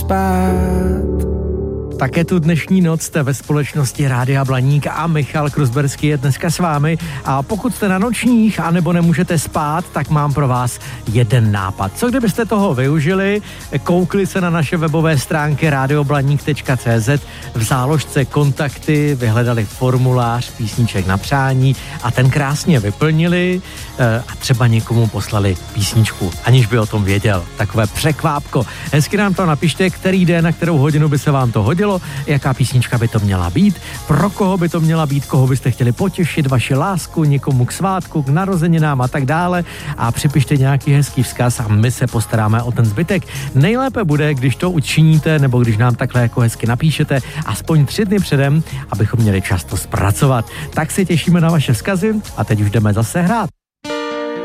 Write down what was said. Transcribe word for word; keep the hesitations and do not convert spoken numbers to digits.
spát. Také tu dnešní noc jste ve společnosti Rádia Blaník a Michal Kruzberský je dneska s vámi. A pokud jste na nočních anebo nemůžete spát, tak mám pro vás jeden nápad. Co kdybyste toho využili, koukli se na naše webové stránky radioblaník tečka cé zet, v záložce kontakty vyhledali formulář písniček na přání a ten krásně vyplnili a třeba někomu poslali písničku, aniž by o tom věděl. Takové překvápko. Hezky nám to napište, který den, na kterou hodinu by se vám to hodilo, jaká písnička by to měla být, pro koho by to měla být, koho byste chtěli potěšit, vaši lásku, někomu k svátku, k narozeninám a tak dále a připište nějaký hezký vzkaz a my se postaráme o ten zbytek. Nejlépe bude, když to učiníte nebo když nám takhle jako hezky napíšete aspoň tři dny předem, abychom měli čas to zpracovat. Tak se těšíme na vaše vzkazy a teď už jdeme zase hrát.